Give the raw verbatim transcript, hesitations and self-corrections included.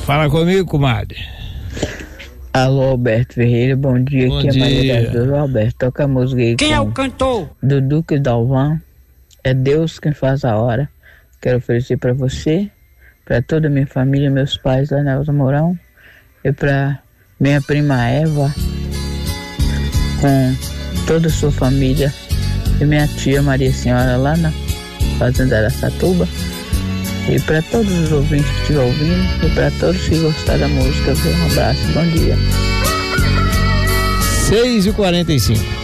Fala comigo, comadre. Alô, Alberto Ferreira, bom dia. Bom aqui dia. é Maria das Dores. Alberto, toca a música aí. Quem é o cantor? Do Duque Dalvan. É Deus quem faz a hora. Quero oferecer para você, para toda a minha família, meus pais lá na Elza Mourão, e para minha prima Eva, com toda a sua família, e minha tia Maria Senhora lá na Fazenda Araçatuba, e para todos os ouvintes que estiver ouvindo, e para todos que gostaram da música. Um abraço, bom dia. seis e quarenta e cinco.